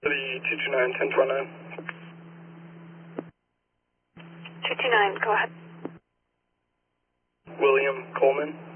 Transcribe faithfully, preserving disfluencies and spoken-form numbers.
City two two nine, ten four nine. two two nine, go ahead. William Coleman.